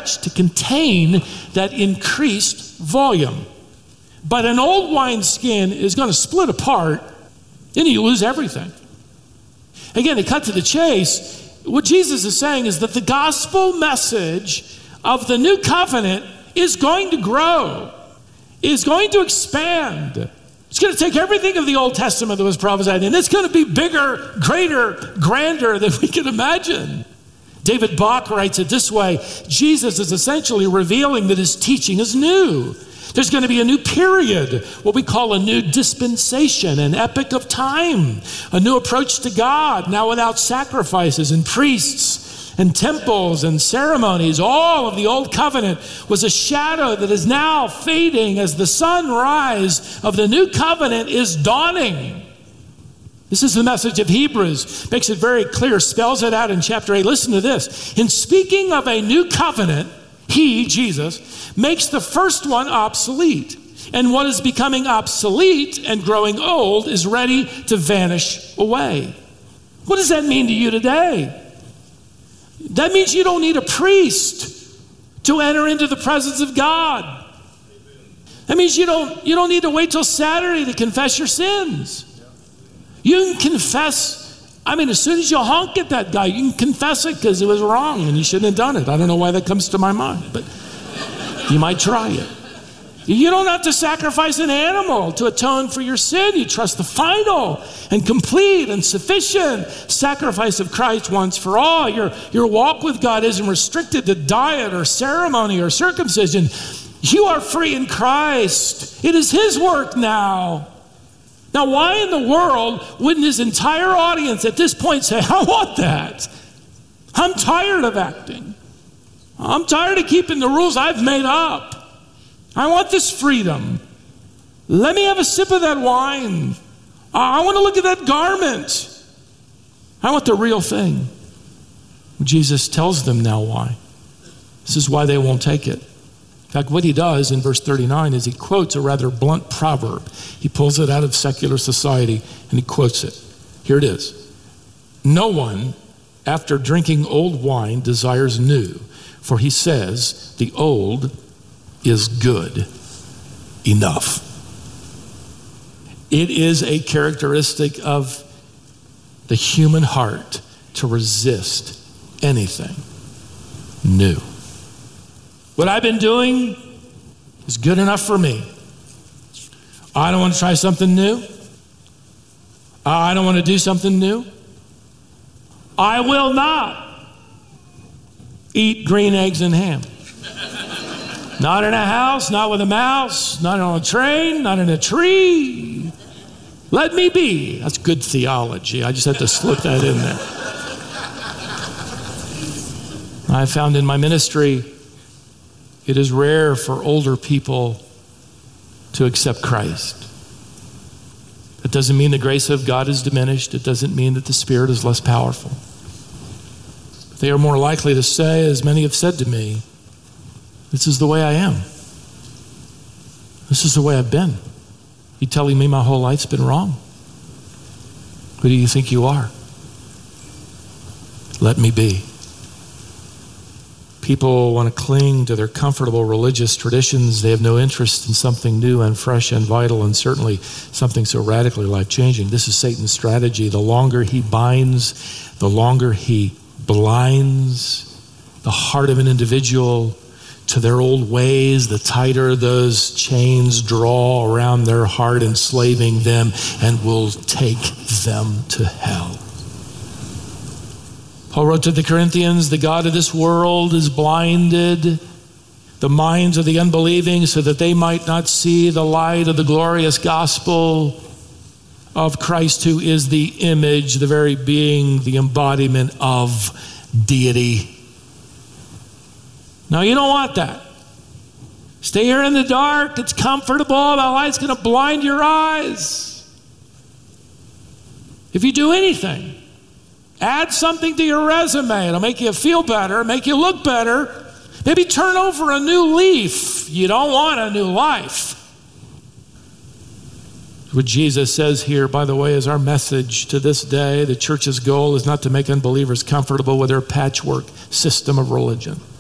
stretch to contain that increased volume. But an old wineskin is going to split apart, and you lose everything. Again, to cut to the chase, what Jesus is saying is that the gospel message of the new covenant is going to grow, is going to expand. It's going to take everything of the Old Testament that was prophesied, and it's going to be bigger, greater, grander than we can imagine. David Bach writes it this way: Jesus is essentially revealing that his teaching is new. There's going to be a new period, what we call a new dispensation, an epoch of time, a new approach to God, now without sacrifices and priests and temples and ceremonies. All of the old covenant was a shadow that is now fading as the sunrise of the new covenant is dawning. This is the message of Hebrews. Makes it very clear, spells it out in chapter 8. Listen to this. In speaking of a new covenant, he, Jesus, makes the first one obsolete. And what is becoming obsolete and growing old is ready to vanish away. What does that mean to you today? That means you don't need a priest to enter into the presence of God. That means you don't need to wait till Saturday to confess your sins. You can confess. As soon as you honk at that guy, you can confess it because it was wrong and you shouldn't have done it. I don't know why that comes to my mind, but you might try it. You don't have to sacrifice an animal to atone for your sin. You trust the final and complete and sufficient sacrifice of Christ once for all. Your walk with God isn't restricted to diet or ceremony or circumcision. You are free in Christ. It is his work now. Now, why in the world wouldn't his entire audience at this point say, I want that. I'm tired of acting. I'm tired of keeping the rules I've made up. I want this freedom. Let me have a sip of that wine. I want to look at that garment. I want the real thing. Jesus tells them now why. This is why they won't take it. In fact, what he does in verse 39 is he quotes a rather blunt proverb. He pulls it out of secular society and he quotes it. Here it is. No one, after drinking old wine, desires new, for he says, the old is good enough. It is a characteristic of the human heart to resist anything new. What I've been doing is good enough for me. I don't want to try something new. I don't want to do something new. I will not eat green eggs and ham. Not in a house, not with a mouse, not on a train, not in a tree. Let me be. That's good theology. I just had to slip that in there. I found in my ministry, it is rare for older people to accept Christ. It doesn't mean the grace of God is diminished. It doesn't mean that the Spirit is less powerful. They are more likely to say, as many have said to me, this is the way I am. This is the way I've been. You telling me my whole life's been wrong? Who do you think you are? Let me be. People want to cling to their comfortable religious traditions. They have no interest in something new and fresh and vital, and certainly something so radically life-changing. This is Satan's strategy. The longer he binds, the longer he blinds the heart of an individual to their old ways, the tighter those chains draw around their heart, enslaving them, and will take them to hell. Paul wrote to the Corinthians, the God of this world is blinded the minds of the unbelieving so that they might not see the light of the glorious gospel of Christ, who is the image, the very being, the embodiment of deity. No, you don't want that. Stay here in the dark. It's comfortable. The light's going to blind your eyes. If you do anything, add something to your resume. It'll make you feel better, make you look better. Maybe turn over a new leaf. You don't want a new life. What Jesus says here, by the way, is our message to this day. The church's goal is not to make unbelievers comfortable with their patchwork system of religion.